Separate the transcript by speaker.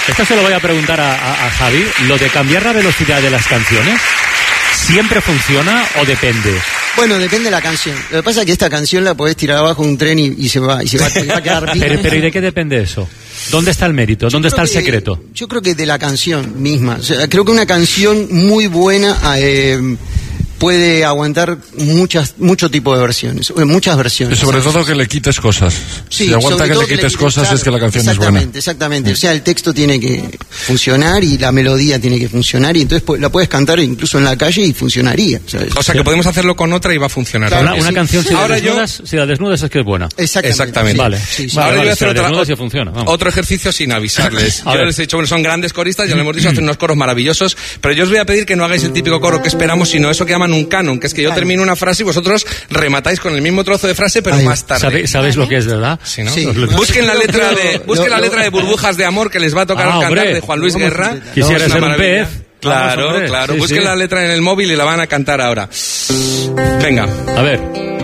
Speaker 1: Esto se lo voy a preguntar a Javi. Lo de cambiar la velocidad de las canciones, ¿siempre funciona o depende?
Speaker 2: Bueno, depende de la canción. Lo que pasa es que esta canción la podés tirar abajo de un tren y se va a quedar bien.
Speaker 1: Pero ¿y de qué depende eso? ¿Dónde está el mérito? ¿Dónde está el secreto?
Speaker 2: Yo creo que de la canción misma. O sea, creo que una canción muy buena puede aguantar mucho tipo de versiones, muchas versiones.
Speaker 3: Y sobre todo que le quites cosas.
Speaker 2: Sí,
Speaker 3: si aguanta que le quites cosas, es que la canción es buena.
Speaker 2: Exactamente. O sea, el texto tiene que funcionar y la melodía tiene que funcionar, y entonces la puedes cantar incluso en la calle y funcionaría, ¿sabes?
Speaker 4: O sea, que podemos hacerlo con otra y va a funcionar.
Speaker 1: Claro, una canción, si la desnudas es que es buena.
Speaker 4: Exactamente.
Speaker 1: Vale.
Speaker 2: Sí.
Speaker 4: Ahora yo voy a hacer
Speaker 1: funciona,
Speaker 4: otro ejercicio sin avisarles. Yo les he dicho, bueno, son grandes coristas, ya lo hemos dicho, hacen unos coros maravillosos, pero yo os voy a pedir que no hagáis el típico coro que esperamos, sino eso que llaman un canon, que es que yo termino una frase y vosotros rematáis con el mismo trozo de frase, pero más tarde.
Speaker 1: ¿Sabéis lo que es, verdad?
Speaker 4: Sí, ¿no?
Speaker 2: Sí.
Speaker 4: Busquen la letra de Burbujas de Amor, que les va a tocar cantar, de Juan Luis Guerra.
Speaker 1: Quisiera ser un pez.
Speaker 4: Claro.
Speaker 1: Sí,
Speaker 4: Busquen la letra en el móvil y la van a cantar ahora. Venga.
Speaker 1: A ver.